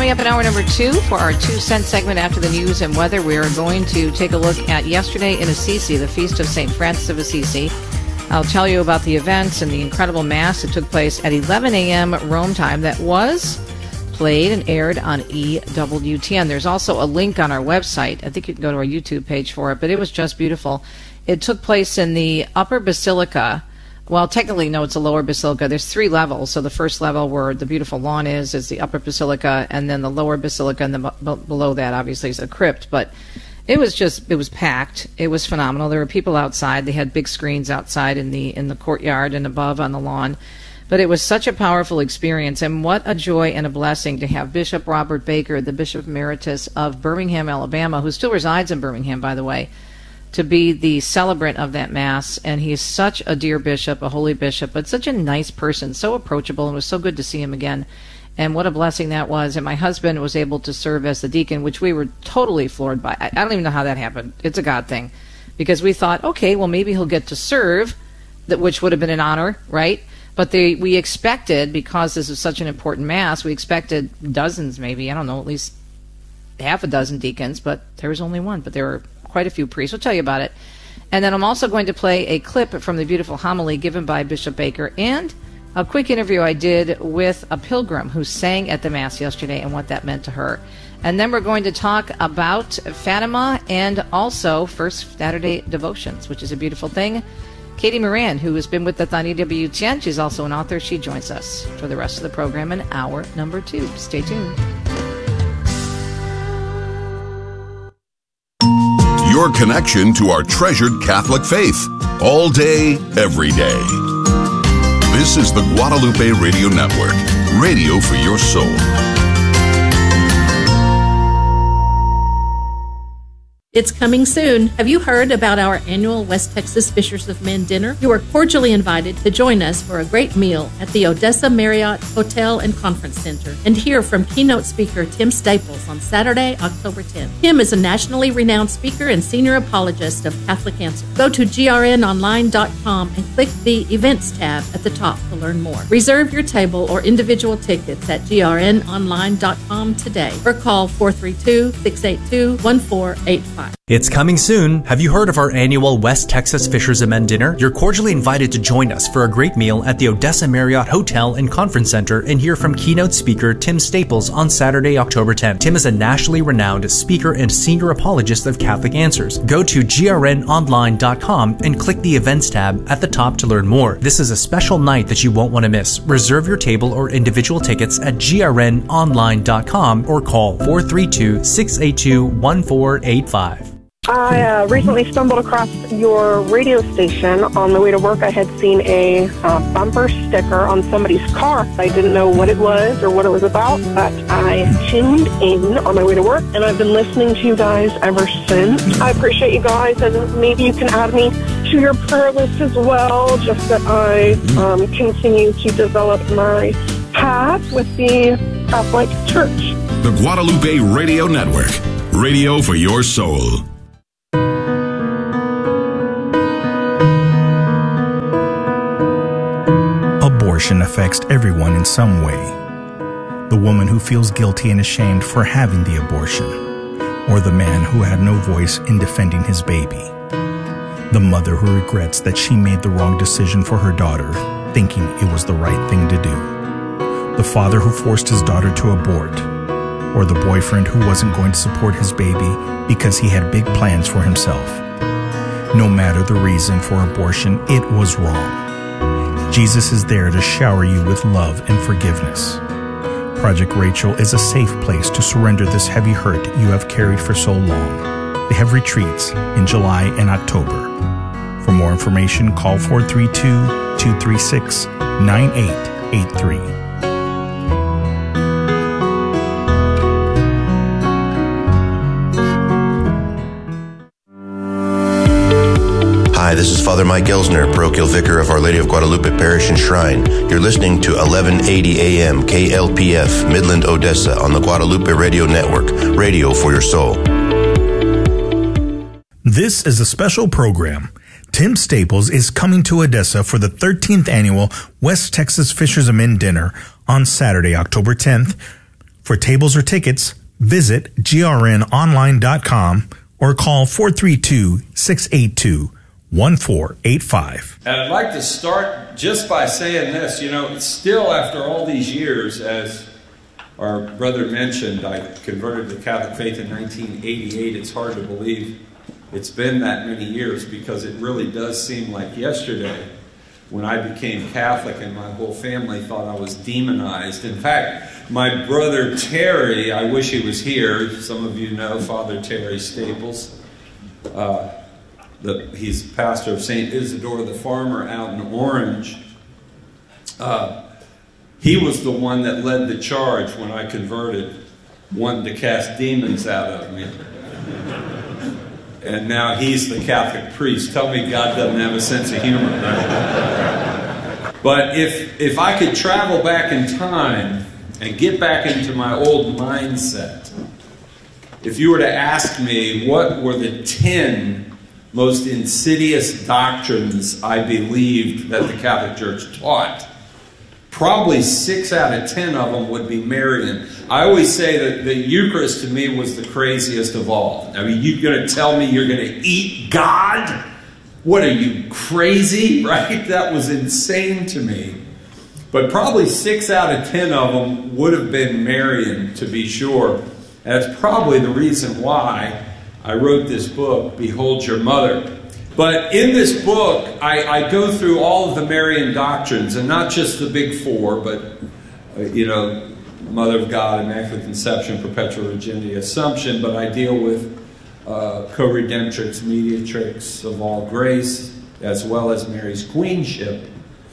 Coming up in hour number 2 for our 2-cent segment after the news and weather, we are going to take a look at yesterday in Assisi, the Feast of St. Francis of Assisi. I'll tell you about the events and the incredible Mass that took place at 11 a.m. Rome time that was played and aired on EWTN. There's also a link on our website. I think you can go to our YouTube page for it, but it was just beautiful. It took place in the Upper Basilica. Well, technically, no, it's a lower basilica. There's 3 levels. So the first level where the beautiful lawn is the upper basilica, and then the lower basilica, and below that, obviously, is a crypt. But it was packed. It was phenomenal. There were people outside. They had big screens outside in the courtyard and above on the lawn. But it was such a powerful experience, and what a joy and a blessing to have Bishop Robert Baker, the Bishop Emeritus of Birmingham, Alabama, who still resides in Birmingham, by the way, to be the celebrant of that Mass. And he is such a dear bishop, a holy bishop, but such a nice person, so approachable, and it was so good to see him again. And what a blessing that was. And my husband was able to serve as the deacon, which we were totally floored by. I don't even know how that happened. It's a God thing. Because we thought, okay, well, maybe he'll get to serve, which would have been an honor, right? But we expected, because this is such an important Mass, we expected dozens maybe, I don't know, at least half a dozen deacons, but there was only one. But there were quite a few priests. We'll tell you about it. And then I'm also going to play a clip from the beautiful homily given by Bishop Baker and a quick interview I did with a pilgrim who sang at the Mass yesterday and what that meant to her. And then we're going to talk about Fatima and also First Saturday Devotions, which is a beautiful thing. Katie Moran, who has been with us on EWTN, she's also an author. She joins us for the rest of the program in hour number 2. Stay tuned. Your connection to our treasured Catholic faith, all day, every day. This is the Guadalupe Radio Network, radio for your soul. It's coming soon. Have you heard about our annual West Texas Fishers of Men dinner? You are cordially invited to join us for a great meal at the Odessa Marriott Hotel and Conference Center and hear from keynote speaker Tim Staples on Saturday, October 10th. Tim is a nationally renowned speaker and senior apologist of Catholic Answers. Go to grnonline.com and click the Events tab at the top to learn more. Reserve your table or individual tickets at grnonline.com today or call 432-682-1485. It's coming soon. Have you heard of our annual West Texas Fishers of Men dinner? You're cordially invited to join us for a great meal at the Odessa Marriott Hotel and Conference Center and hear from keynote speaker Tim Staples on Saturday, October 10th. Tim is a nationally renowned speaker and senior apologist of Catholic Answers. Go to grnonline.com and click the Events tab at the top to learn more. This is a special night that you won't want to miss. Reserve your table or individual tickets at grnonline.com or call 432-682-1485. I recently stumbled across your radio station. On the way to work, I had seen a bumper sticker on somebody's car. I didn't know what it was or what it was about, but I tuned in on my way to work, and I've been listening to you guys ever since. I appreciate you guys, and maybe you can add me to your prayer list as well, just that I continue to develop my path with the Catholic Church. The Guadalupe Radio Network, radio for your soul. Abortion affects everyone in some way. The woman who feels guilty and ashamed for having the abortion, or the man who had no voice in defending his baby. The mother who regrets that she made the wrong decision for her daughter, thinking it was the right thing to do. The father who forced his daughter to abort, or the boyfriend who wasn't going to support his baby because he had big plans for himself. No matter the reason for abortion, it was wrong. Jesus is there to shower you with love and forgiveness. Project Rachel is a safe place to surrender this heavy hurt you have carried for so long. They have retreats in July and October. For more information, call 432-236-9883. Hi, this is Father Mike Elsner, parochial vicar of Our Lady of Guadalupe Parish and Shrine. You're listening to 1180 AM KLPF, Midland, Odessa, on the Guadalupe Radio Network, radio for your soul. This is a special program. Tim Staples is coming to Odessa for the 13th annual West Texas Fishers of Men dinner on Saturday, October 10th, For tables or tickets, visit grnonline.com or call 432-682-1485. And I'd like to start just by saying this. You know, still after all these years, as our brother mentioned, I converted to the Catholic faith in 1988. It's hard to believe it's been that many years, because it really does seem like yesterday when I became Catholic and my whole family thought I was demonized. In fact, my brother Terry, I wish he was here. Some of you know Father Terry Staples. He's pastor of St. Isidore the Farmer out in Orange. He was the one that led the charge when I converted, wanting to cast demons out of me. And now he's the Catholic priest. Tell me God doesn't have a sense of humor, right? But if I could travel back in time and get back into my old mindset, if you were to ask me what were the 10 most insidious doctrines I believed that the Catholic Church taught, probably 6 out of 10 of them would be Marian. I always say that the Eucharist to me was the craziest of all. I mean, you're going to tell me you're going to eat God? What are you, crazy? Right? That was insane to me. But probably 6 out of 10 of them would have been Marian, to be sure. And that's probably the reason why I wrote this book, Behold Your Mother. But in this book, I go through all of the Marian doctrines, and not just the big 4, but, Mother of God, Immaculate Conception, Perpetual Virginity, Assumption, but I deal with co-redemptrix, mediatrix of all grace, as well as Mary's queenship.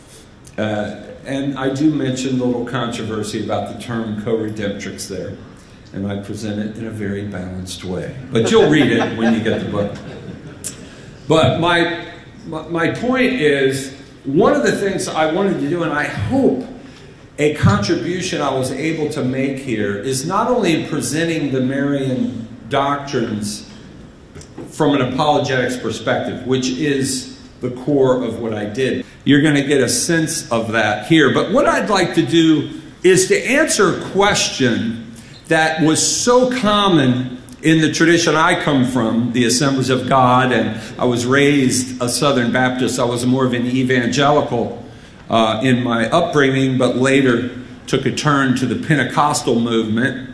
And I do mention the little controversy about the term co-redemptrix there, and I present it in a very balanced way. But you'll read it when you get the book. But my point is, one of the things I wanted to do, and I hope a contribution I was able to make here, is not only in presenting the Marian doctrines from an apologetics perspective, which is the core of what I did. You're going to get a sense of that here. But what I'd like to do is to answer a question that was so common in the tradition I come from, the Assemblies of God, and I was raised a Southern Baptist. I was more of an evangelical in my upbringing, but later took a turn to the Pentecostal movement.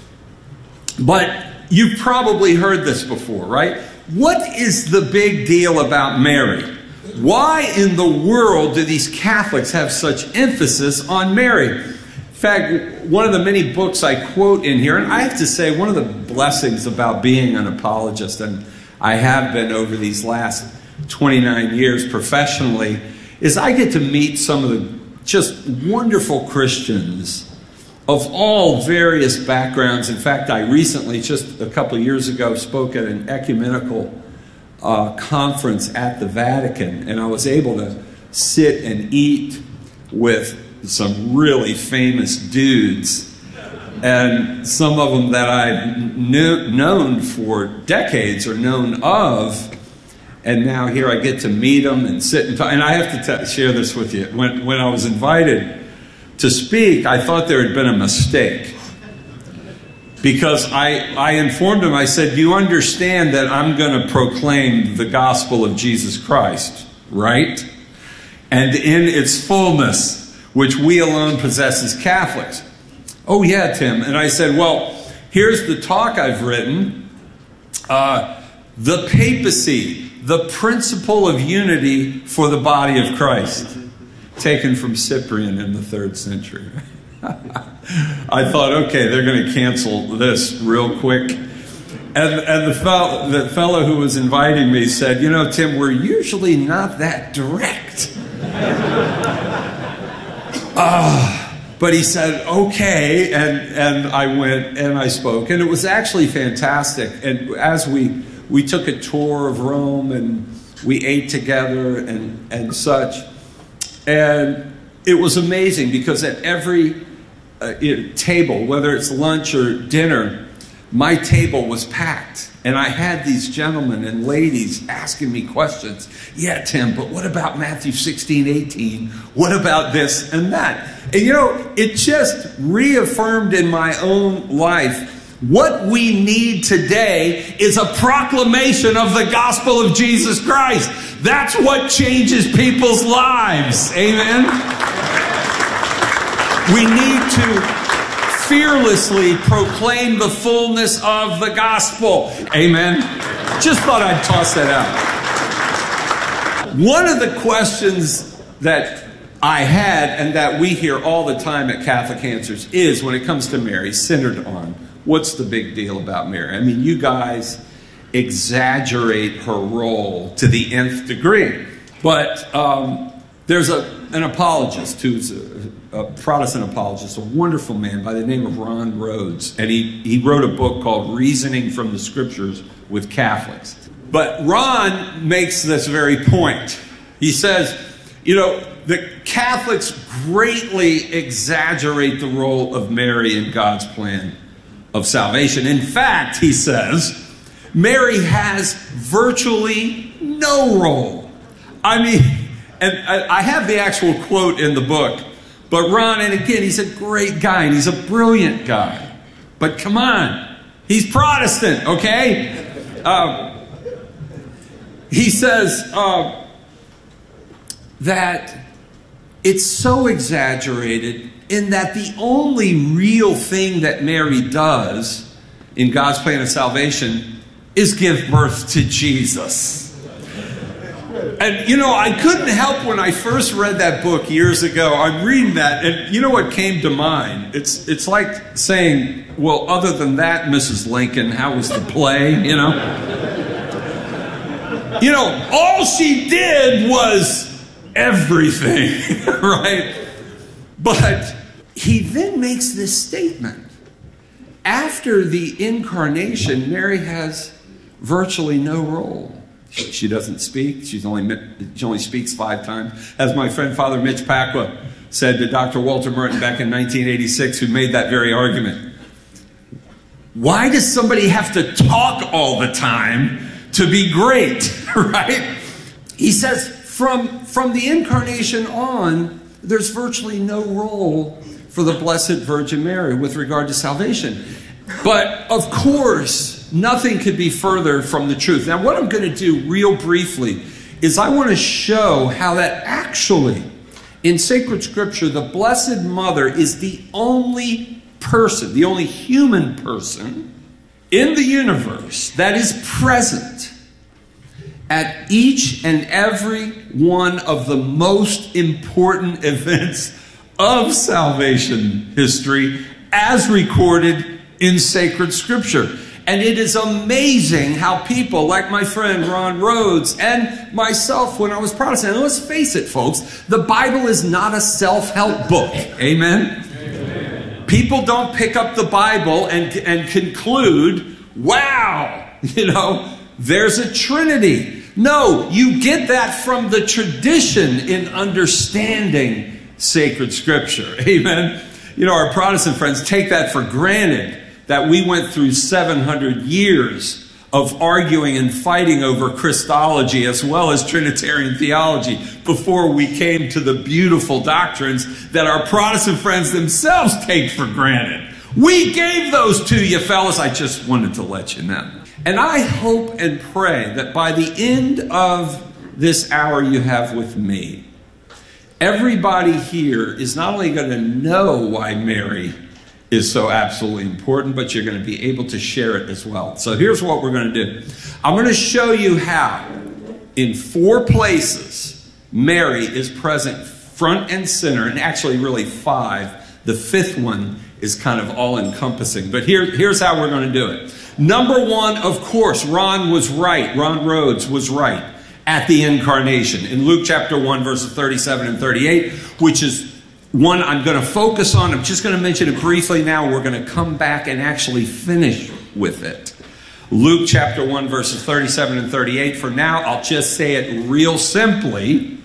But you've probably heard this before, right? What is the big deal about Mary? Why in the world do these Catholics have such emphasis on Mary? In fact, one of the many books I quote in here, and I have to say one of the blessings about being an apologist, and I have been over these last 29 years professionally, is I get to meet some of the just wonderful Christians of all various backgrounds. In fact, I recently, just a couple of years ago, spoke at an ecumenical conference at the Vatican, and I was able to sit and eat with some really famous dudes, and some of them that I've known for decades or known of, and now here I get to meet them and sit and talk. And I have to share this with you. When I was invited to speak, I thought there had been a mistake, because I informed them, I said, you understand that I'm going to proclaim the gospel of Jesus Christ, right? And in its fullness, which we alone possess as Catholics. Oh yeah, Tim. And I said, well, here's the talk I've written. The papacy, the principle of unity for the body of Christ. Taken from Cyprian in the 3rd century. I thought, okay, they're going to cancel this real quick. And the fellow who was inviting me said, you know, Tim, we're usually not that direct. But he said, okay, and I went and I spoke. And it was actually fantastic. And as we took a tour of Rome and we ate together and such. And it was amazing, because at every table, whether it's lunch or dinner, my table was packed. And I had these gentlemen and ladies asking me questions. Yeah, Tim, but what about Matthew 16:18? What about this and that? And it just reaffirmed in my own life what we need today is a proclamation of the gospel of Jesus Christ. That's what changes people's lives. Amen? We need to fearlessly proclaim the fullness of the gospel. Amen? Just thought I'd toss that out. One of the questions that I had and that we hear all the time at Catholic Answers is, when it comes to Mary, centered on, what's the big deal about Mary? I mean, you guys exaggerate her role to the nth degree. But there's an apologist who's a Protestant apologist, a wonderful man by the name of Ron Rhodes. And he wrote a book called Reasoning from the Scriptures with Catholics. But Ron makes this very point. He says, the Catholics greatly exaggerate the role of Mary in God's plan of salvation. In fact, he says, Mary has virtually no role. I mean, and I have the actual quote in the book, but Ron, and again, he's a great guy, and he's a brilliant guy. But come on, he's Protestant, okay? He says that it's so exaggerated in that the only real thing that Mary does in God's plan of salvation is give birth to Jesus. And, I couldn't help when I first read that book years ago. I'm reading that, and you know what came to mind? It's like saying, well, other than that, Mrs. Lincoln, how was the play, all she did was everything, right? But he then makes this statement. After the incarnation, Mary has virtually no role. She doesn't speak. She only speaks 5 times. As my friend Father Mitch Pacwa said to Dr. Walter Merton back in 1986, who made that very argument, why does somebody have to talk all the time to be great, right? He says from the incarnation on, there's virtually no role for the Blessed Virgin Mary with regard to salvation. But, of course, nothing could be further from the truth. Now, what I'm going to do real briefly is I want to show how that actually, in sacred scripture, the Blessed Mother is the only person, the only human person in the universe that is present at each and every one of the most important events of salvation history as recorded in sacred scripture. And it is amazing how people like my friend Ron Rhodes and myself when I was Protestant, and let's face it, folks, the Bible is not a self-help book. Amen? Amen. People don't pick up the Bible and conclude, wow, there's a Trinity. No, you get that from the tradition in understanding sacred scripture. Amen? Our Protestant friends take that for granted, that we went through 700 years of arguing and fighting over Christology as well as Trinitarian theology before we came to the beautiful doctrines that our Protestant friends themselves take for granted. We gave those to you, fellas. I just wanted to let you know. And I hope and pray that by the end of this hour you have with me, everybody here is not only going to know why Mary is so absolutely important, but you're going to be able to share it as well. So here's what we're going to do. I'm going to show you how, in 4 places, Mary is present front and center, and actually really 5. The 5th one is kind of all-encompassing. But here's how we're going to do it. Number 1, of course, Ron was right. Ron Rhodes was right at the incarnation. In Luke chapter 1, verses 37 and 38, which is one I'm going to focus on. I'm just going to mention it briefly now. We're going to come back and actually finish with it. Luke chapter 1, verses 37 and 38. For now, I'll just say it real simply.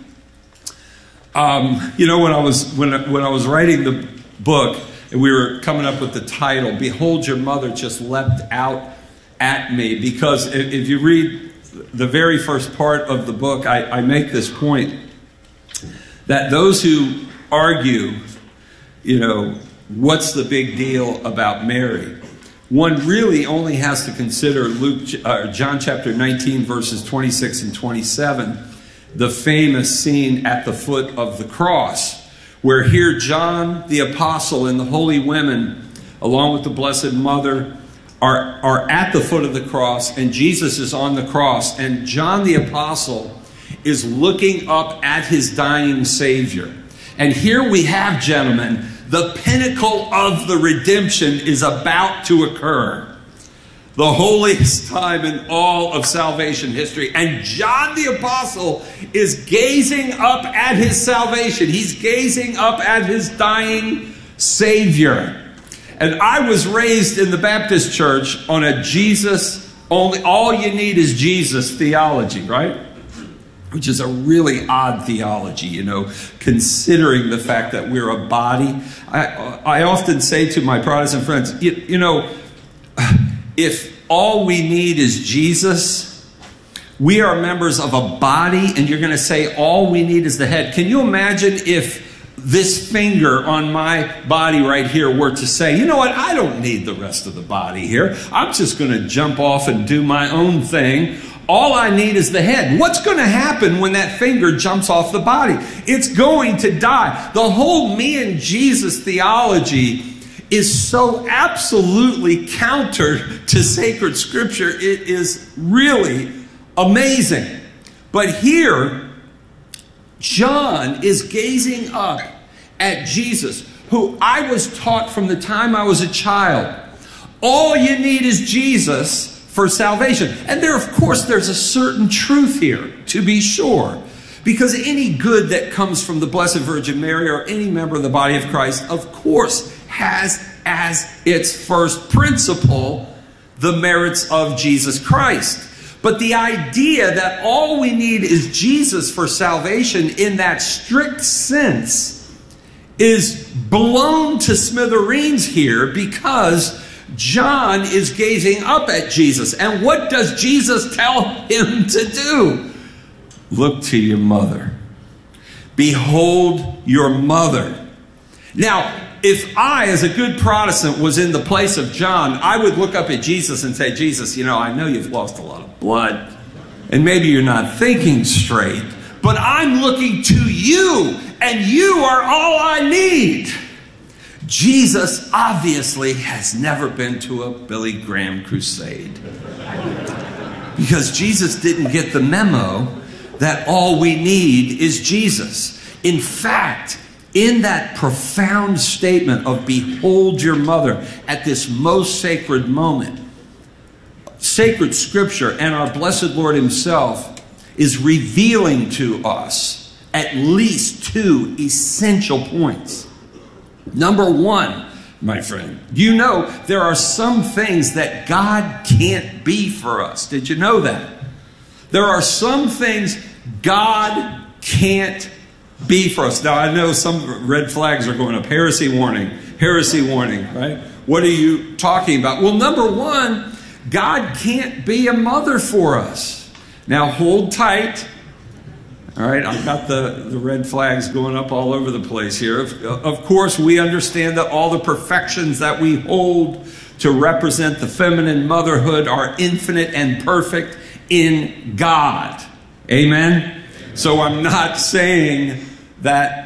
When I was writing the book, and we were coming up with the title, Behold Your Mother, just leapt out at me. Because if you read the very first part of the book, I make this point that those who argue what's the big deal about Mary? One really only has to consider John chapter 19, verses 26 and 27, the famous scene at the foot of the cross, where here John the Apostle and the holy women, along with the Blessed Mother, are at the foot of the cross, and Jesus is on the cross, and John the Apostle is looking up at his dying Savior. And here we have, gentlemen, the pinnacle of the redemption is about to occur. The holiest time in all of salvation history. And John the Apostle is gazing up at his salvation. He's gazing up at his dying Savior. And I was raised in the Baptist church on a Jesus, all you need is Jesus theology, right? Which is a really odd theology, considering the fact that we're a body. I often say to my Protestant friends, if all we need is Jesus, we are members of a body, and you're going to say all we need is the head. Can you imagine if this finger on my body right here were to say, you know what, I don't need the rest of the body here. I'm just going to jump off and do my own thing. All I need is the head. What's going to happen when that finger jumps off the body? It's going to die. The whole me and Jesus theology is so absolutely counter to sacred scripture. It is really amazing. But here, John is gazing up at Jesus, who I was taught from the time I was a child. All you need is Jesus for salvation. And there's a certain truth here, to be sure. Because any good that comes from the Blessed Virgin Mary or any member of the body of Christ, of course, has as its first principle the merits of Jesus Christ. But the idea that all we need is Jesus for salvation in that strict sense is blown to smithereens here, because John is gazing up at Jesus. And what does Jesus tell him to do? Look to your mother. Behold your mother. Now, if I, as a good Protestant, was in the place of John, I would look up at Jesus and say, Jesus, I know you've lost a lot of blood, and maybe you're not thinking straight, but I'm looking to you, and you are all I need. Jesus obviously has never been to a Billy Graham crusade, because Jesus didn't get the memo that all we need is Jesus. In fact, in that profound statement of behold your mother at this most sacred moment, sacred scripture and our blessed Lord himself is revealing to us at least two essential points. Number one, my friend, there are some things that God can't be for us. Did you know that? There are some things God can't be for us. Now, I know some red flags are going up. Heresy warning, right? What are you talking about? Well, number one, God can't be a mother for us. Now, hold tight. All right, I've got the red flags going up all over the place here. Of course, we understand that all the perfections that we hold to represent the feminine motherhood are infinite and perfect in God. Amen? So I'm not saying that,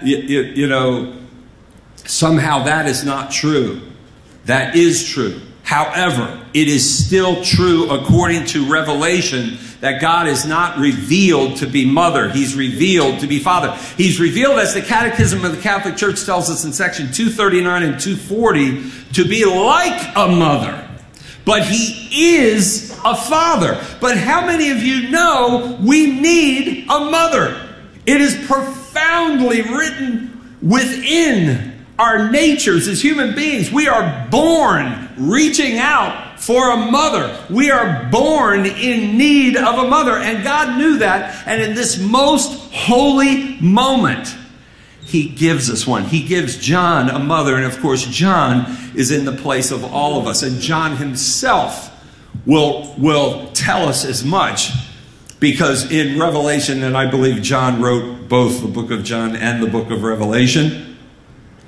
somehow that is not true. That is true. However, it is still true according to Revelation that God is not revealed to be mother. He's revealed to be father. He's revealed, as the Catechism of the Catholic Church tells us in section 239 and 240, to be like a mother. But he is a father. But how many of you know we need a mother? It is profoundly written within our natures as human beings. We are born reaching out for a mother. We are born in need of a mother. And God knew that. And in this most holy moment, he gives us one. He gives John a mother. And of course, John is in the place of all of us. And John himself will tell us as much. Because in Revelation, and I believe John wrote both the book of John and the book of Revelation,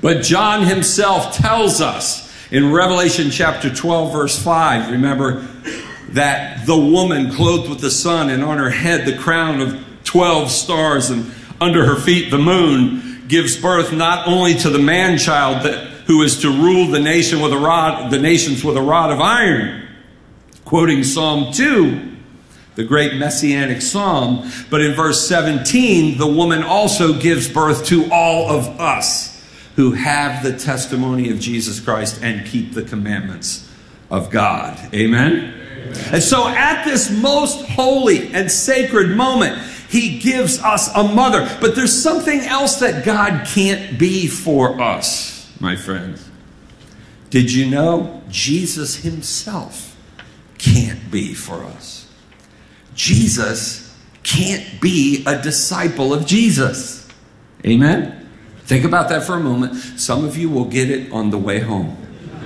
But John himself tells us in Revelation chapter 12, verse 5, remember, that the woman clothed with the sun, and on her head the crown of 12 stars, and under her feet the moon, gives birth not only to the man-child who is to rule the nations with a rod of iron, quoting Psalm 2, the great messianic psalm, but in verse 17, the woman also gives birth to all of us who have the testimony of Jesus Christ and keep the commandments of God. Amen? And so at this most holy and sacred moment, he gives us a mother. But there's something else that God can't be for us, my friends. Did you know Jesus himself can't be for us? Jesus can't be a disciple of Jesus. Amen? Think about that for a moment. Some of you will get it on the way home.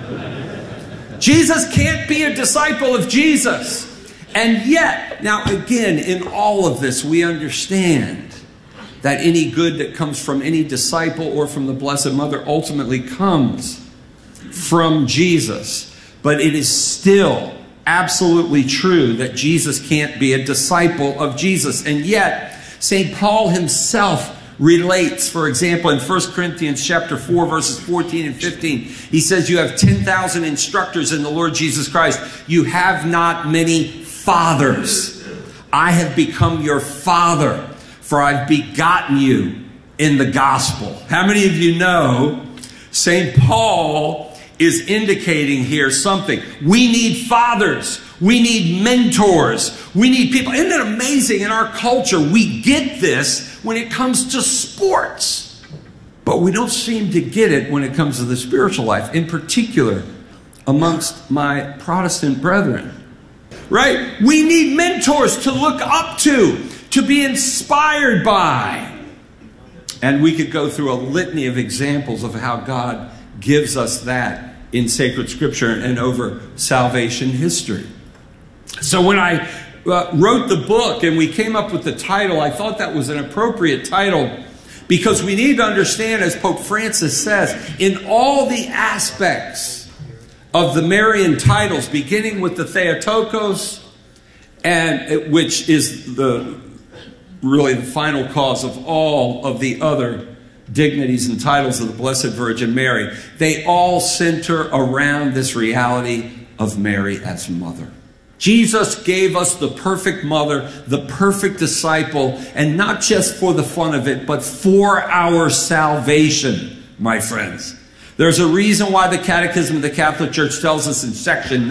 Jesus can't be a disciple of Jesus. And yet, now again, in all of this, we understand that any good that comes from any disciple or from the Blessed Mother ultimately comes from Jesus. But it is still absolutely true that Jesus can't be a disciple of Jesus. And yet, St. Paul himself relates, for example, in 1 Corinthians chapter 4, verses 14 and 15, he says, you have 10,000 instructors in the Lord Jesus Christ. You have not many fathers. I have become your father, for I've begotten you in the gospel. How many of you know St. Paul is indicating here something? We need fathers. We need mentors. We need people. Isn't it amazing in our culture? We get this when it comes to sports, but we don't seem to get it when it comes to the spiritual life, in particular amongst my Protestant brethren. Right? We need mentors to look up to be inspired by. And we could go through a litany of examples of how God gives us that in sacred scripture and over salvation history. So when I wrote the book and we came up with the title, I thought that was an appropriate title because we need to understand, as Pope Francis says, in all the aspects of the Marian titles, beginning with the Theotokos, and which is really the final cause of all of the other dignities and titles of the Blessed Virgin Mary, they all center around this reality of Mary as mother. Jesus gave us the perfect mother, the perfect disciple, and not just for the fun of it, but for our salvation, my friends. There's a reason why the Catechism of the Catholic Church tells us in section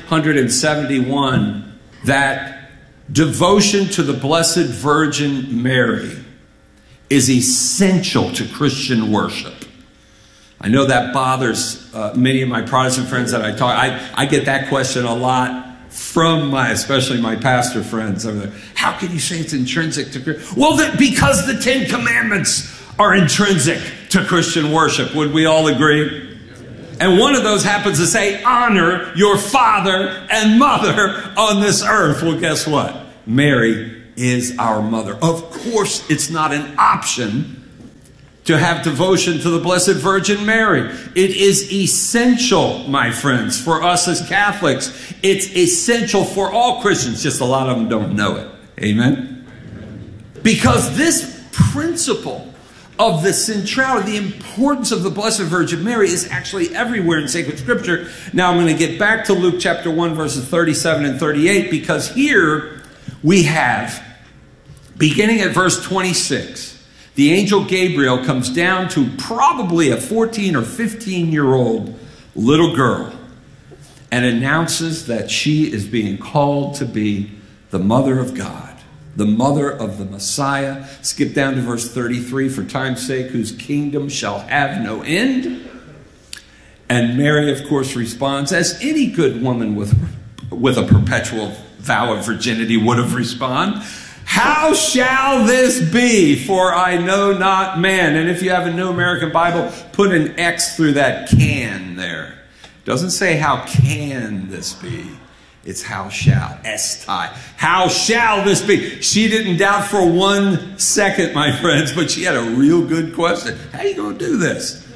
971 that devotion to the Blessed Virgin Mary is essential to Christian worship. I know that bothers many of my Protestant friends that I talk. I get that question a lot from especially my pastor friends over there. How can you say it's intrinsic to Christian? Well, because the 10 Commandments are intrinsic to Christian worship. Would we all agree? And one of those happens to say, honor your father and mother on this earth. Well, guess what? Mary is our mother. Of course, it's not an option to have devotion to the Blessed Virgin Mary. It is essential, my friends, for us as Catholics. It's essential for all Christians. Just a lot of them don't know it. Amen? Because this principle of the centrality, the importance of the Blessed Virgin Mary is actually everywhere in sacred scripture. Now I'm going to get back to Luke chapter 1, verses 37 and 38, because here we have, beginning at verse 26, the angel Gabriel comes down to probably a 14 or 15-year-old little girl and announces that she is being called to be the mother of God, the mother of the Messiah. Skip down to verse 33, for time's sake, whose kingdom shall have no end. And Mary, of course, responds, as any good woman with a perpetual vow of virginity would have responded, how shall this be? For I know not man. And if you have a New American Bible, put an X through that can there. It doesn't say how can this be. It's how shall. Estai. How shall this be? She didn't doubt for 1 second, my friends, but she had a real good question. How are you going to do this?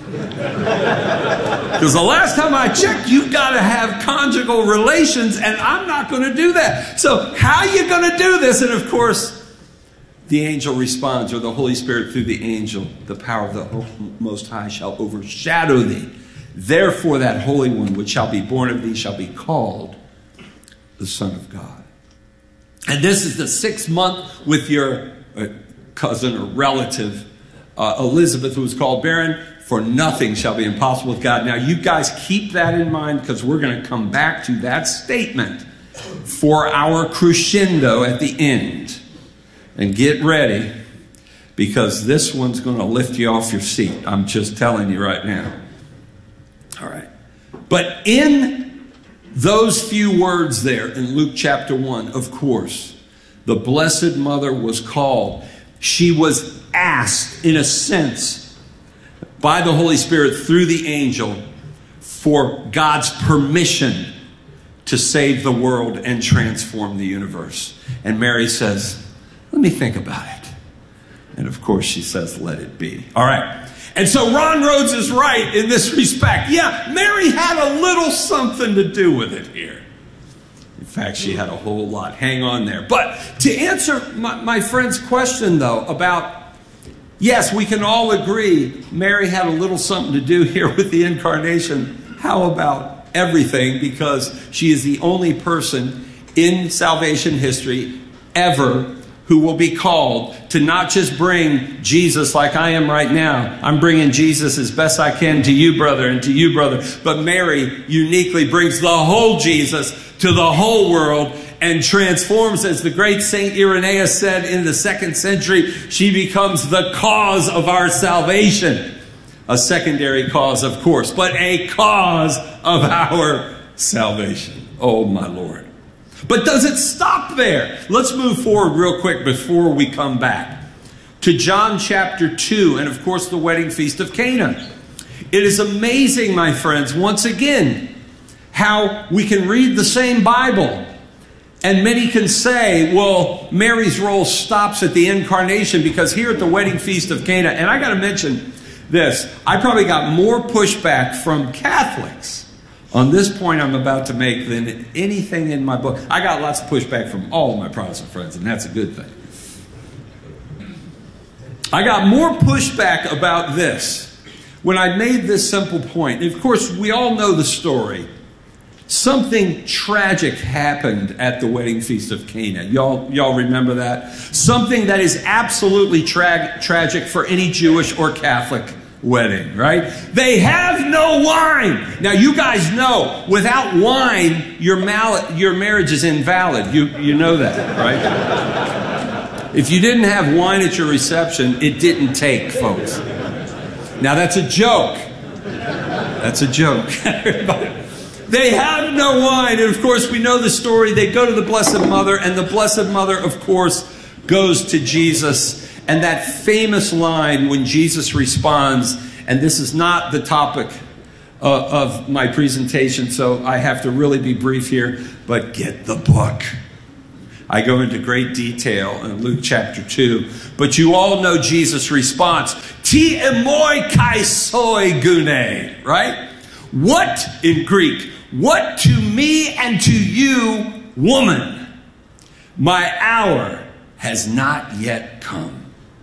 Because the last time I checked, you've got to have conjugal relations, and I'm not going to do that. So how are you going to do this? And of course, the angel responds, or the Holy Spirit through the angel, the power of the Most High shall overshadow thee. Therefore that Holy One which shall be born of thee shall be called the Son of God. And this is the 6th month with your cousin or relative, Elizabeth, who was called barren. For nothing shall be impossible with God. Now, you guys keep that in mind, because we're going to come back to that statement for our crescendo at the end. And get ready, because this one's going to lift you off your seat. I'm just telling you right now. All right. But in those few words there in Luke chapter 1, of course, the Blessed Mother was called. She was asked, in a sense, by the Holy Spirit through the angel for God's permission to save the world and transform the universe. And Mary says, let me think about it. And of course she says, let it be. All right. And so Ron Rhodes is right in this respect. Yeah, Mary had a little something to do with it here. In fact, she had a whole lot. Hang on there. But to answer my friend's question, though, about, yes, we can all agree Mary had a little something to do here with the incarnation. How about everything? Because she is the only person in salvation history ever who will be called to not just bring Jesus like I am right now. I'm bringing Jesus as best I can to you, brother, and to you, brother. But Mary uniquely brings the whole Jesus to the whole world and transforms, as the great Saint Irenaeus said in the 2nd century, she becomes the cause of our salvation. A secondary cause, of course, but a cause of our salvation. Oh, my Lord. But does it stop there? Let's move forward real quick before we come back to John chapter 2 and, of course, the wedding feast of Cana. It is amazing, my friends, once again, how we can read the same Bible and many can say, well, Mary's role stops at the incarnation, because here at the wedding feast of Cana, and I got to mention this, I probably got more pushback from Catholics on this point I'm about to make than anything in my book. I got lots of pushback from all of my Protestant friends, and that's a good thing. I got more pushback about this when I made this simple point. And of course, we all know the story. Something tragic happened at the wedding feast of Cana. Y'all remember that? Something that is absolutely tragic for any Jewish or Catholic wedding, right? They have no wine. Now, you guys know, without wine, your marriage is invalid. You know that, right? If you didn't have wine at your reception, it didn't take, folks. Now, that's a joke. That's a joke. They have no wine. And, of course, we know the story. They go to the Blessed Mother, and the Blessed Mother, of course, goes to Jesus. And that famous line when Jesus responds, and this is not the topic of my presentation, so I have to really be brief here, but get the book. I go into great detail in Luke chapter 2. But you all know Jesus' response. Ti emoi kai soi gune, right? What, in Greek, what to me and to you, woman? My hour has not yet come.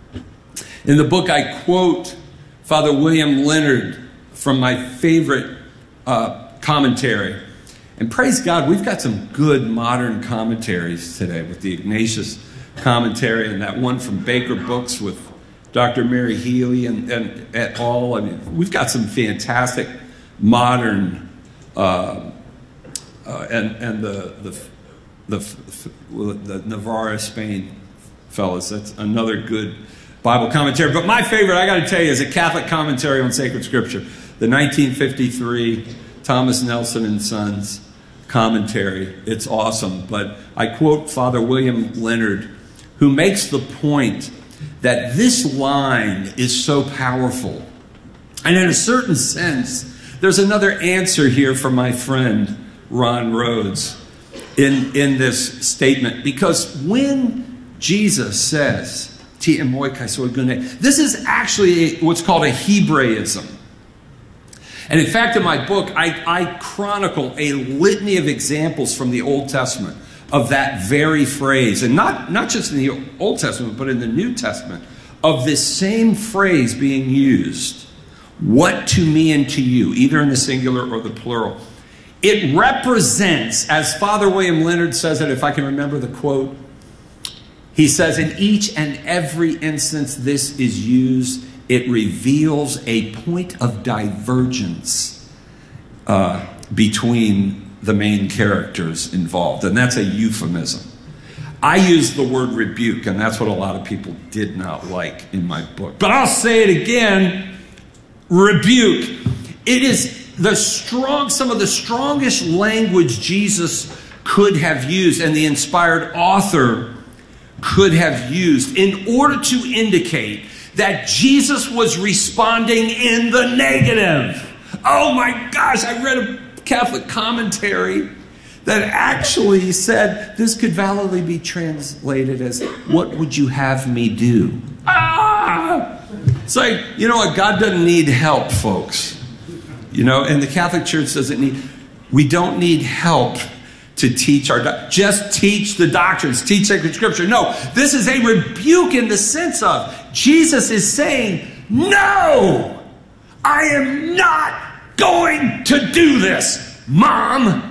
In the book, I quote Father William Leonard from my favorite commentary. And praise God, we've got some good modern commentaries today with the Ignatius commentary and that one from Baker Books with Dr. Mary Healy and et al. I mean, we've got some fantastic modern and the Navarra, Spain fellas. That's another good Bible commentary. But my favorite, I got to tell you, is a Catholic commentary on sacred scripture. The 1953 Thomas Nelson and Sons commentary. It's awesome. But I quote Father William Leonard, who makes the point that this line is so powerful. And in a certain sense, there's another answer here for my friend Ron Rhodes in this statement. Because when Jesus says, this is actually what's called a Hebraism. And in fact, in my book, I chronicle a litany of examples from the Old Testament of that very phrase. And not just in the Old Testament, but in the New Testament, of this same phrase being used. What to me and to you, either in the singular or the plural. It represents, as Father William Leonard says it, if I can remember the quote, he says, in each and every instance this is used, it reveals a point of divergence between the main characters involved. And that's a euphemism. I use the word rebuke, and that's what a lot of people did not like in my book. But I'll say it again, rebuke. It is some of the strongest language Jesus could have used, and the inspired author could have used in order to indicate that Jesus was responding in the negative. Oh my gosh, I read a Catholic commentary that actually said this could validly be translated as, what would you have me do? It's like, you know what, God doesn't need help, folks. You know, and the Catholic Church we don't need help to teach just teach the doctrines, teach sacred scripture. No, this is a rebuke in the sense of Jesus is saying, no, I am not going to do this, Mom.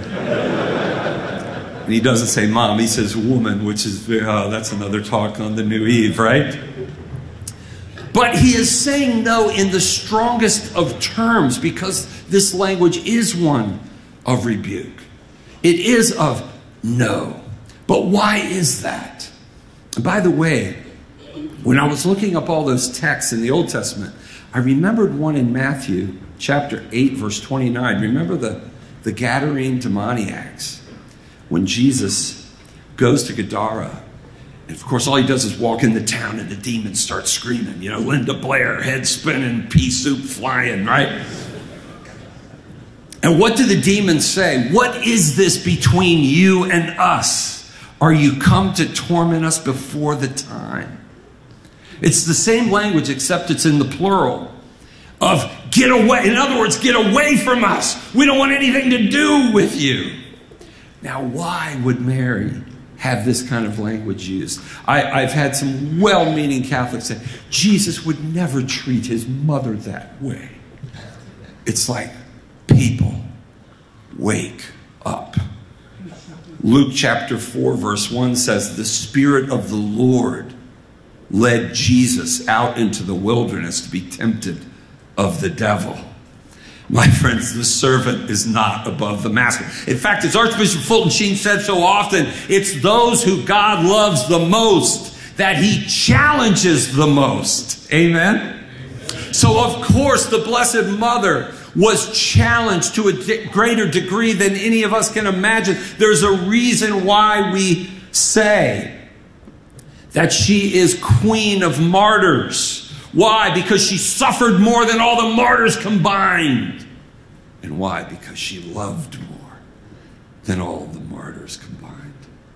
And he doesn't say mom, he says woman, which is, that's another talk on the New Eve, right? But he is saying no in the strongest of terms because this language is one of rebuke. It is of no. But why is that? And by the way, when I was looking up all those texts in the Old Testament, I remembered one in Matthew chapter 8, verse 29. Remember the Gadarene demoniacs when Jesus goes to Gadara. And of course, all he does is walk in the town and the demons start screaming. You know, Linda Blair, head spinning, pea soup flying, right? And what do the demons say? What is this between you and us? Are you come to torment us before the time? It's the same language, except it's in the plural of get away. In other words, get away from us. We don't want anything to do with you. Now, why would Mary have this kind of language used? I've had some well-meaning Catholics say, Jesus would never treat his mother that way. It's like, people, wake up. Luke chapter 4, verse 1 says, the Spirit of the Lord led Jesus out into the wilderness to be tempted of the devil. My friends, the servant is not above the master. In fact, as Archbishop Fulton Sheen said so often, it's those who God loves the most that he challenges the most. Amen? So, of course, the Blessed Mother was challenged to a greater degree than any of us can imagine. There's a reason why we say that she is Queen of Martyrs. Why? Because she suffered more than all the martyrs combined. And why? Because she loved more than all the martyrs combined.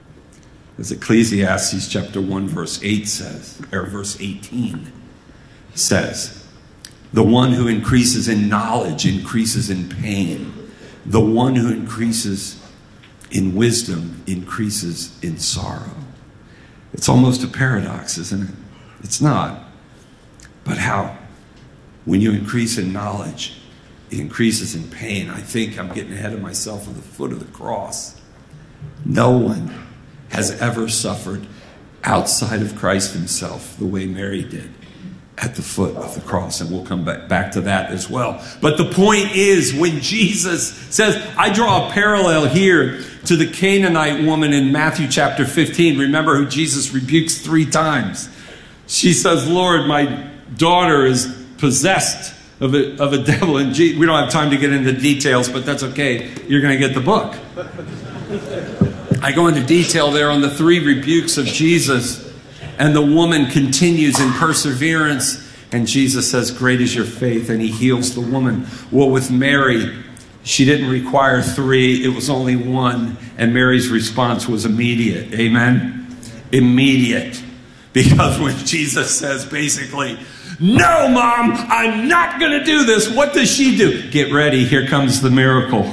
As Ecclesiastes chapter 1 verse 8 says, or verse 18 says, the one who increases in knowledge increases in pain. The one who increases in wisdom increases in sorrow. It's almost a paradox, isn't it? It's not. But how? When you increase in knowledge, it increases in pain. I think I'm getting ahead of myself at the foot of the cross. No one has ever suffered outside of Christ himself the way Mary did at the foot of the cross. And we'll come back to that as well. But the point is, when Jesus says, I draw a parallel here to the Canaanite woman in Matthew chapter 15. Remember who Jesus rebukes 3 times. She says, Lord, my daughter is possessed of a devil. And we don't have time to get into details, but that's okay. You're going to get the book. I go into detail there on the 3 rebukes of Jesus. And the woman continues in perseverance. And Jesus says, great is your faith. And he heals the woman. Well, with Mary, she didn't require 3. It was only 1. And Mary's response was immediate. Amen? Immediate. Because when Jesus says basically, No, Mom, I'm not going to do this. What does she do? Get ready. Here comes the miracle.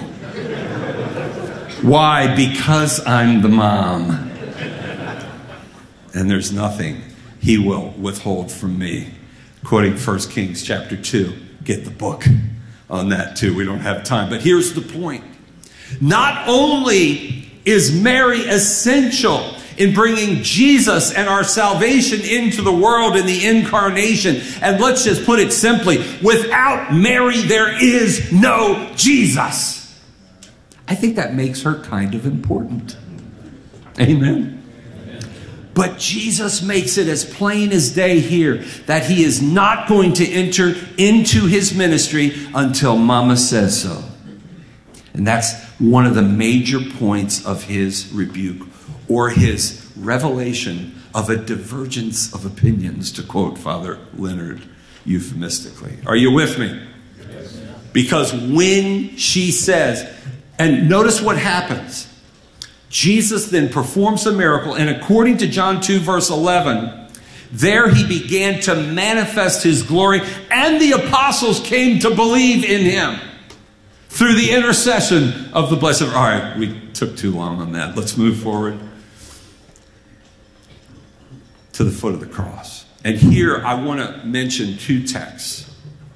Why? Because I'm the mom. And there's nothing he will withhold from me. Quoting 1 Kings chapter 2. Get the book on that too. We don't have time. But here's the point. Not only is Mary essential in bringing Jesus and our salvation into the world in the incarnation. And let's just put it simply, without Mary, there is no Jesus. I think that makes her kind of important. Amen. But Jesus makes it as plain as day here that he is not going to enter into his ministry until Mama says so. And that's one of the major points of his rebuke, or his revelation of a divergence of opinions, to quote Father Leonard euphemistically. Are you with me? Yes. Because when she says, and notice what happens. Jesus then performs a miracle, and according to John 2, verse 11, there he began to manifest his glory, and the apostles came to believe in him through the intercession of the Blessed. All right, we took too long on that. Let's move forward to the foot of the cross. And here I want to mention two texts.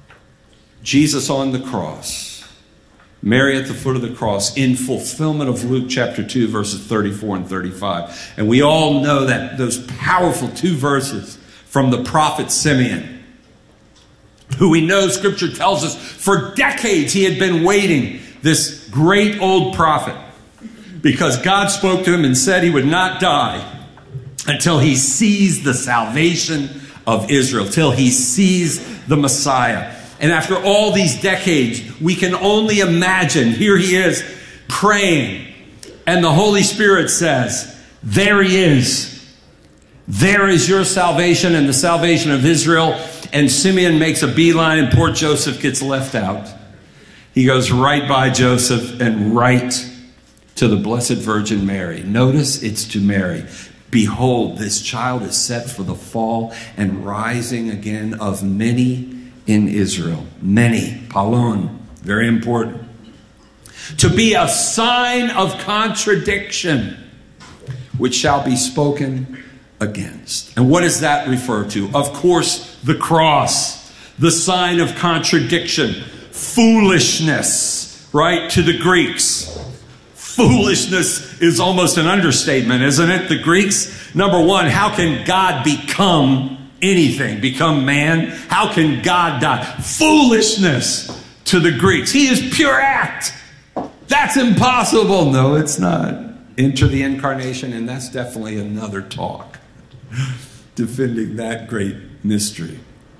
Jesus on the cross, Mary at the foot of the cross, in fulfillment of Luke chapter 2, verses 34 and 35. And we all know that those powerful two verses from the prophet Simeon, who we know Scripture tells us for decades he had been waiting, this great old prophet, because God spoke to him and said he would not die until he sees the salvation of Israel, till he sees the Messiah. And after all these decades, we can only imagine, here he is praying, and the Holy Spirit says, there he is. There is your salvation and the salvation of Israel. And Simeon makes a beeline, and poor Joseph gets left out. He goes right by Joseph and right to the Blessed Virgin Mary. Notice it's to Mary. Behold, this child is set for the fall and rising again of many in Israel. Many. Palon. Very important. To be a sign of contradiction, which shall be spoken against. And what does that refer to? Of course, the cross. The sign of contradiction. Foolishness. Right? To the Greeks. Foolishness is almost an understatement, isn't it? The Greeks, number one, how can God become anything? Become man? How can God die? Foolishness to the Greeks. He is pure act. That's impossible. No, it's not. Enter the incarnation, and that's definitely another talk. Defending that great mystery.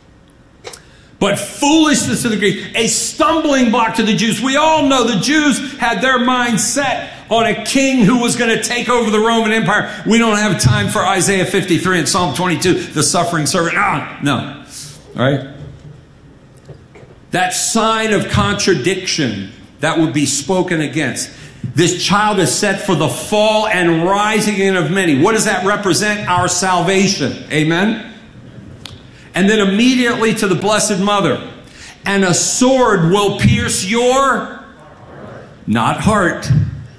But foolishness to the Greeks, a stumbling block to the Jews. We all know the Jews had their mind set on a king who was going to take over the Roman Empire. We don't have time for Isaiah 53 and Psalm 22, the suffering servant. No. All right? That sign of contradiction that would be spoken against. This child is set for the fall and rising in of many. What does that represent? Our salvation. Amen? And then immediately to the Blessed Mother. And a sword will pierce your, not heart,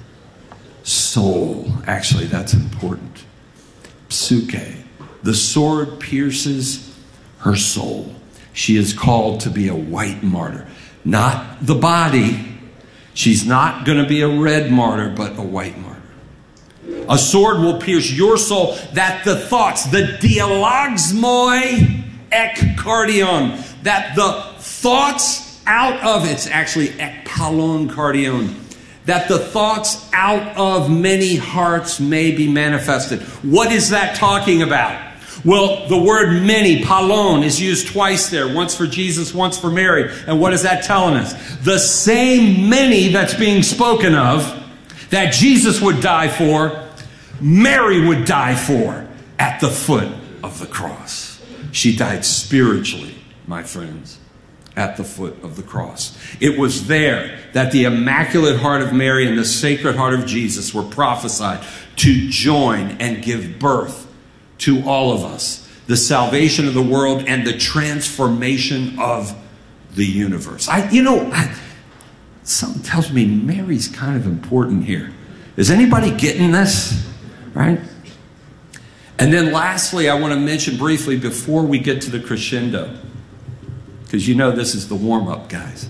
soul. Actually, that's important. Psuche. The sword pierces her soul. She is called to be a white martyr. Not the body. She's not going to be a red martyr, but a white martyr. A sword will pierce your soul, that the thoughts, the dialogsmoi ek cardion, that the thoughts out of, it's actually ek palon cardion, that the thoughts out of many hearts may be manifested. What is that talking about? Well, the word many, palon, is used twice there. Once for Jesus, once for Mary. And what is that telling us? The same many that's being spoken of, that Jesus would die for, Mary would die for at the foot of the cross. She died spiritually, my friends, at the foot of the cross. It was there that the Immaculate Heart of Mary and the Sacred Heart of Jesus were prophesied to join and give birth to all of us, the salvation of the world, and the transformation of the universe. Something tells me Mary's kind of important here. Is anybody getting this? Right? And then lastly, I want to mention briefly before we get to the crescendo, because you know this is the warm-up, guys.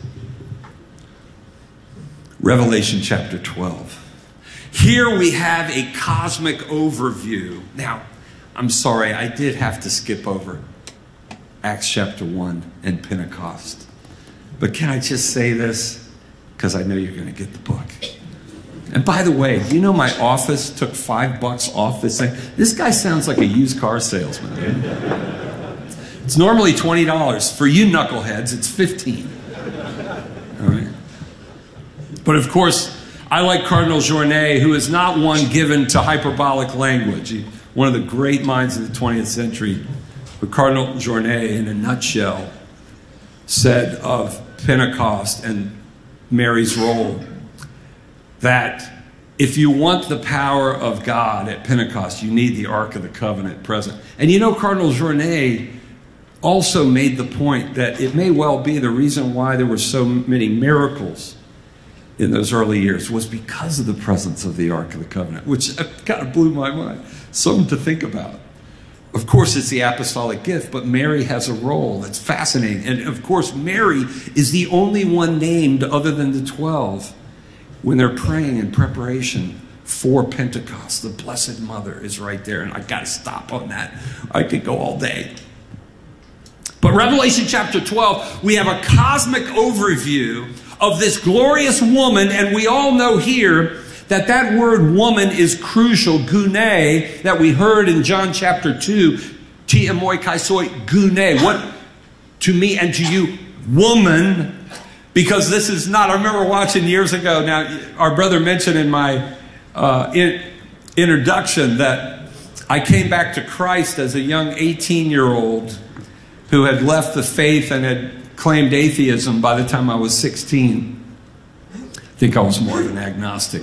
Revelation chapter 12. Here we have a cosmic overview. Now, I'm sorry, I did have to skip over Acts chapter 1 and Pentecost. But can I just say this? Because I know you're going to get the book. And by the way, do you know my office took $5 off this thing? This guy sounds like a used car salesman, dude. It's normally $20. For you knuckleheads, it's $15. All right? But of course, I like Cardinal Journet, who is not one given to hyperbolic language. One of the great minds of the 20th century. But Cardinal Journet, in a nutshell, said of Pentecost and Mary's role that if you want the power of God at Pentecost, you need the Ark of the Covenant present. And you know, Cardinal Journet also made the point that it may well be the reason why there were so many miracles in those early years was because of the presence of the Ark of the Covenant, which kind of blew my mind. Something to think about. Of course, it's the apostolic gift, but Mary has a role that's fascinating. And of course, Mary is the only one named other than the 12 when they're praying in preparation for Pentecost. The Blessed Mother is right there, and I got to stop on that. I could go all day. But Revelation chapter 12, we have a cosmic overview of this glorious woman, and we all know here that that word woman is crucial, gune, that we heard in John chapter 2, ti emoi kaisoi gune, what to me and to you, woman, because this is not, I remember watching years ago, now our brother mentioned in my introduction that I came back to Christ as a young 18-year-old who had left the faith and had claimed atheism by the time I was 16. I think I was more of an agnostic.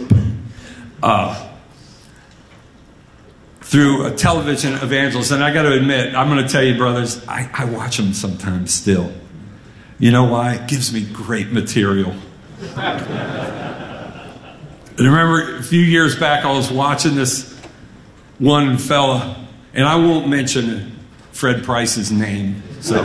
Through a television evangelist, and I got to admit, I'm going to tell you, brothers, I watch them sometimes still. You know why? It gives me great material. And I remember a few years back, I was watching this one fella, and I won't mention Fred Price's name.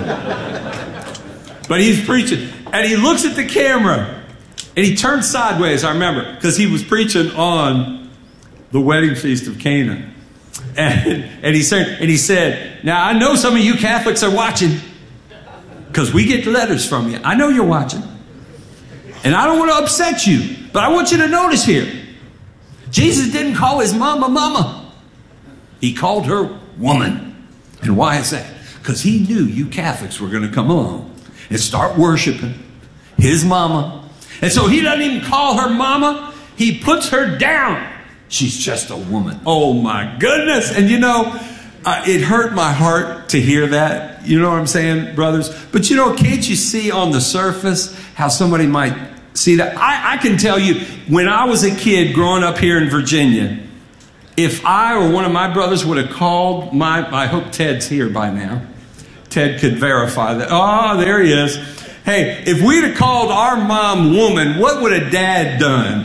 But he's preaching, and he looks at the camera, and he turns sideways, I remember, because he was preaching on the wedding feast of Cana. And he said, now I know some of you Catholics are watching, because we get letters from you. I know you're watching. And I don't want to upset you, but I want you to notice here, Jesus didn't call his mama mama. He called her woman. And why is that? Because he knew you Catholics were going to come along and start worshiping his mama. And so he doesn't even call her mama. He puts her down. She's just a woman. Oh my goodness. And you know, it hurt my heart to hear that. You know what I'm saying, brothers? But you know, can't you see on the surface how somebody might see that? I can tell you, when I was a kid growing up here in Virginia, if I or one of my brothers would have called I hope Ted's here by now. Ted could verify that. Oh, there he is. Hey, if we'd have called our mom woman, what would a dad done?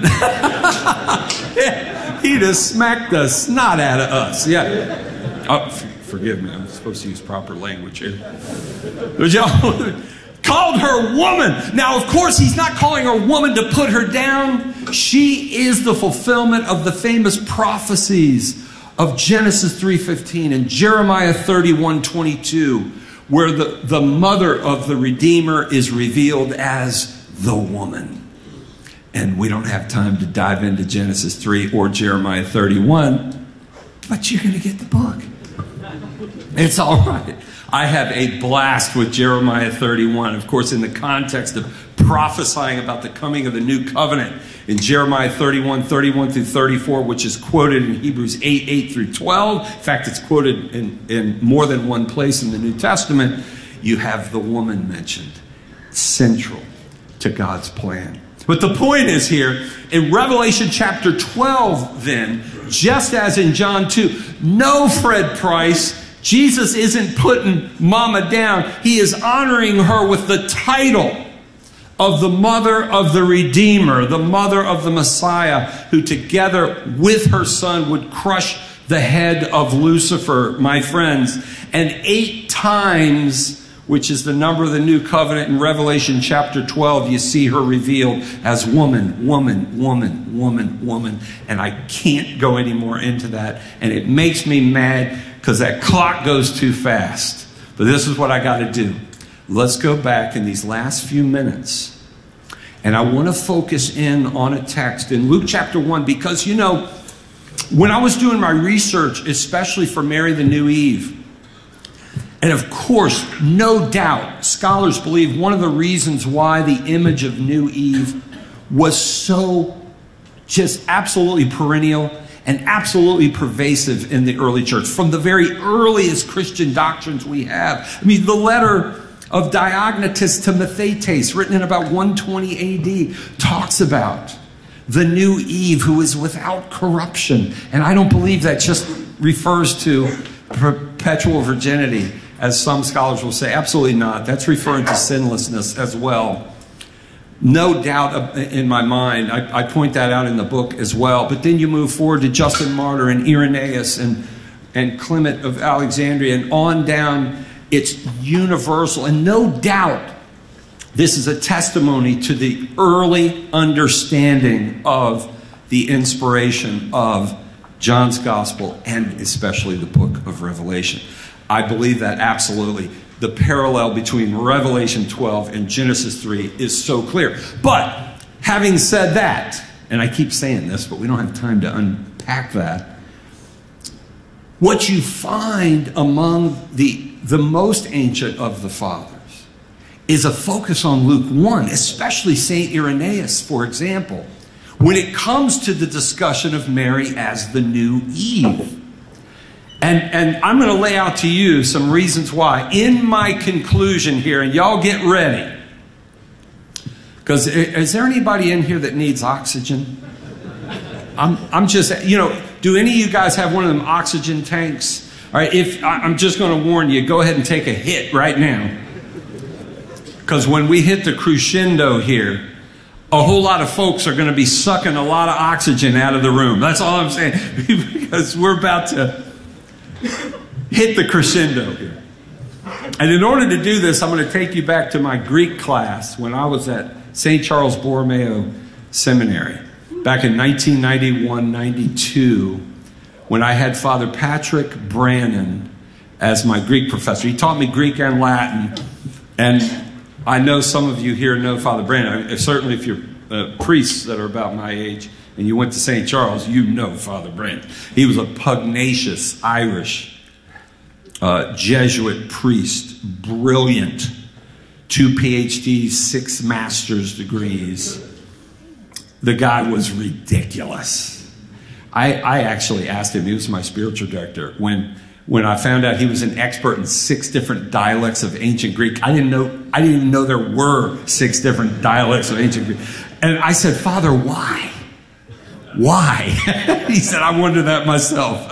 He'd have smacked the snot out of us. Yeah. Oh, forgive me. I'm supposed to use proper language here. But y'all called her woman. Now, of course, he's not calling her woman to put her down. She is the fulfillment of the famous prophecies of Genesis 3:15 and Jeremiah 31:22, where the mother of the Redeemer is revealed as the woman. And we don't have time to dive into Genesis 3 or Jeremiah 31, but you're going to get the book. It's all right. I have a blast with Jeremiah 31, of course, in the context of prophesying about the coming of the new covenant. In Jeremiah 31 through 34, which is quoted in Hebrews 8 through 12. In fact, it's quoted in more than one place in the New Testament. You have the woman mentioned, central to God's plan. But the point is here, in Revelation chapter 12 then, just as in John 2, no Fred Price Jesus isn't putting Mama down. He is honoring her with the title of the mother of the Redeemer, the mother of the Messiah, who together with her son would crush the head of Lucifer, my friends. And 8 times, which is the number of the new covenant in Revelation chapter 12, you see her revealed as woman, woman, woman, woman, woman. And I can't go any more into that. And it makes me mad because that clock goes too fast. But this is what I got to do. Let's go back in these last few minutes. And I want to focus in on a text in Luke chapter 1 because, you know, when I was doing my research, especially for Mary the New Eve, and of course, no doubt, scholars believe one of the reasons why the image of New Eve was so just absolutely perennial and absolutely pervasive in the early church, from the very earliest Christian doctrines we have. I mean, the letter of Diognetus to Mathetes, written in about 120 AD, talks about the new Eve who is without corruption. And I don't believe that just refers to perpetual virginity, as some scholars will say. Absolutely not. That's referring to sinlessness as well. No doubt in my mind. I point that out in the book as well. But then you move forward to Justin Martyr and Irenaeus and Clement of Alexandria and on down. It's universal. And no doubt this is a testimony to the early understanding of the inspiration of John's Gospel and especially the book of Revelation. I believe that absolutely. The parallel between Revelation 12 and Genesis 3 is so clear. But having said that, and I keep saying this, but we don't have time to unpack that, what you find among the most ancient of the fathers is a focus on Luke 1, especially St. Irenaeus, for example, when it comes to the discussion of Mary as the new Eve. And I'm going to lay out to you some reasons why in my conclusion here, and y'all get ready. Because is there anybody in here that needs oxygen? I'm just, you know, do any of you guys have one of them oxygen tanks? All right, I'm just going to warn you, go ahead and take a hit right now. Because when we hit the crescendo here, a whole lot of folks are going to be sucking a lot of oxygen out of the room. That's all I'm saying. Because we're about to hit the crescendo here. And in order to do this, I'm going to take you back to my Greek class when I was at St. Charles Borromeo Seminary back in 1991-92 when I had Father Patrick Brannon as my Greek professor. He taught me Greek and Latin. And I know some of you here know Father Brannon. Certainly if you're priests that are about my age and you went to St. Charles, you know Father Brannon. He was a pugnacious Irish Jesuit priest, brilliant, 2 PhDs, 6 master's degrees. The guy was ridiculous. I actually asked him, he was my spiritual director, when I found out he was an expert in 6 different dialects of ancient Greek. I didn't even know there were 6 different dialects of ancient Greek. And I said, Father, why? Why? He said, I wonder that myself.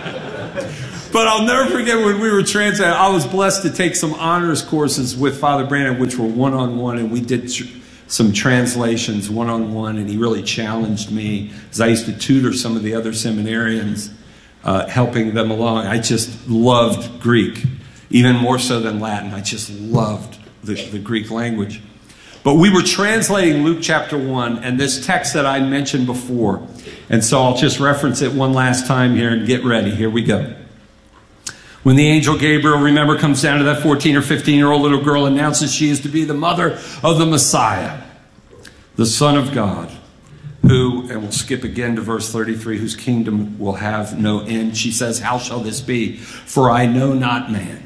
But I'll never forget when we were translating, I was blessed to take some honors courses with Father Brannon, which were one-on-one, and we did some translations one-on-one, and he really challenged me, because I used to tutor some of the other seminarians, helping them along. I just loved Greek, even more so than Latin. I just loved the Greek language. But we were translating Luke chapter 1 and this text that I mentioned before. And so I'll just reference it one last time here and get ready. Here we go. When the angel Gabriel, remember, comes down to that 14 or 15-year-old little girl, announces she is to be the mother of the Messiah, the Son of God, who, and we'll skip again to verse 33, whose kingdom will have no end. She says, how shall this be? For I know not man.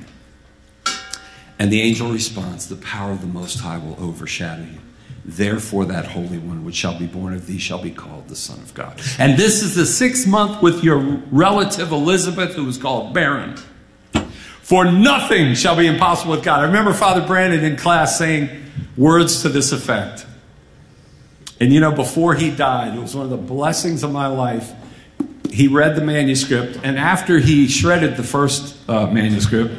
And the angel responds, the power of the Most High will overshadow you. Therefore that Holy One which shall be born of thee shall be called the Son of God. And this is the 6th month with your relative Elizabeth, who was called barren. For nothing shall be impossible with God. I remember Father Brandon in class saying words to this effect. And you know, before he died, it was one of the blessings of my life. he read the manuscript, and after he shredded the first manuscript,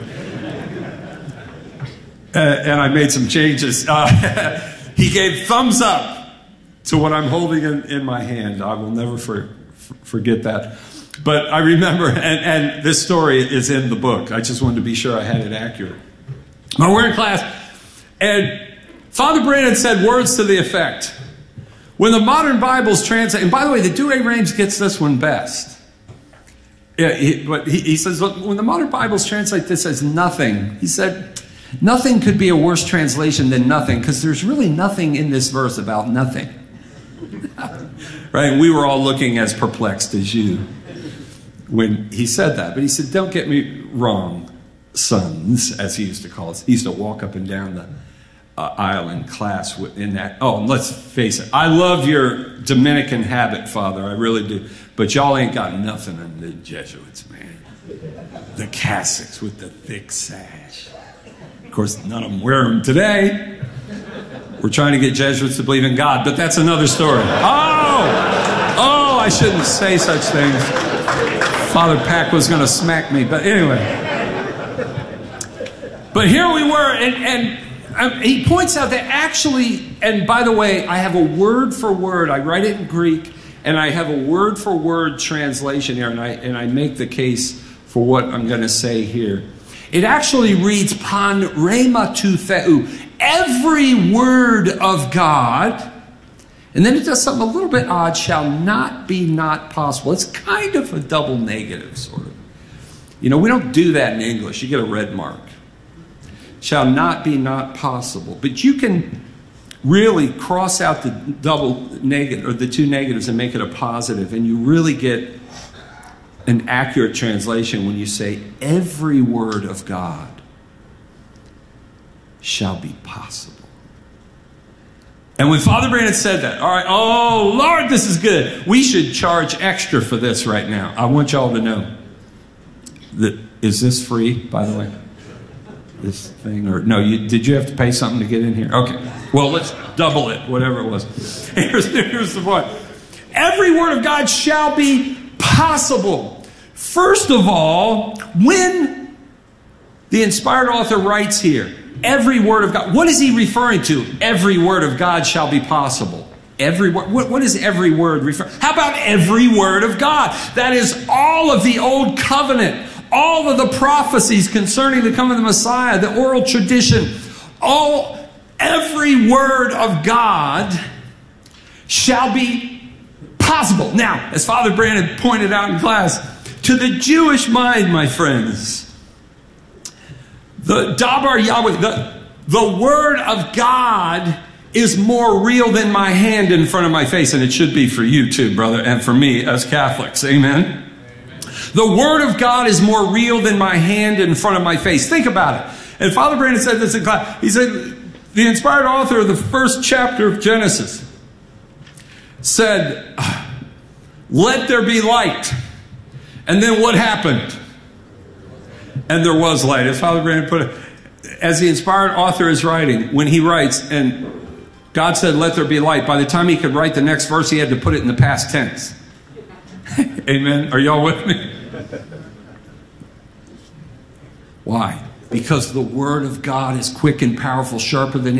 and I made some changes, he gave thumbs up to what I'm holding in my hand. I will never forget that. But I remember, and this story is in the book. I just wanted to be sure I had it accurate. But we're in class, and Father Brandon said words to the effect, when the modern Bibles translate, and by the way, the Douay-Rheims gets this one best. Yeah, he says, look, when the modern Bibles translate this as nothing, he said, nothing could be a worse translation than nothing, because there's really nothing in this verse about nothing. Right? And we were all looking as perplexed as you when he said that. But he said, don't get me wrong, sons, as he used to call us. He used to walk up and down the aisle in class in that. Oh, let's face it. I love your Dominican habit, Father. I really do. But y'all ain't got nothing on the Jesuits, man. The cassocks with the thick sash. Of course, none of them wear them today. We're trying to get Jesuits to believe in God, but that's another story. Oh, I shouldn't say such things. Father Pack was going to smack me, but anyway. But here we were, and he points out that actually, and by the way, I have a word for word. I write it in Greek, and I have a word for word translation here, and I make the case for what I'm going to say here. It actually reads pan rhema tu theou, every word of God. And then it does something a little bit odd, shall not be not possible. It's kind of a double negative, sort of. You know, we don't do that in English. You get a red mark. Shall not be not possible. But you can really cross out the double negative, or the two negatives, and make it a positive. And you really get an accurate translation when you say every word of God shall be possible. And when Father Brandon said that, all right, oh, Lord, this is good. We should charge extra for this right now. I want y'all to know that, is this free, by the way? This thing, or no, did you have to pay something to get in here? Okay, well, let's double it, whatever it was. Here's the point. Every word of God shall be possible. First of all, when the inspired author writes here, every word of God, what is he referring to? Every word of God shall be possible. Every word. What is every word refer? How about every word of God? That is all of the old covenant, all of the prophecies concerning the coming of the Messiah, the oral tradition, every word of God shall be possible. Now, as Father Brandon pointed out in class, to the Jewish mind, my friends, the Dabar Yahweh, the Word of God is more real than my hand in front of my face. And it should be for you too, brother, and for me as Catholics. Amen? The Word of God is more real than my hand in front of my face. Think about it. And Father Brandon said this in class. He said, the inspired author of the first chapter of Genesis said, let there be light. And then what happened? And there was light. As Father Brandon put it, as the inspired author is writing, when he writes, and God said, let there be light, by the time he could write the next verse, he had to put it in the past tense. Amen? Are y'all with me? Why? Because the Word of God is quick and powerful, sharper than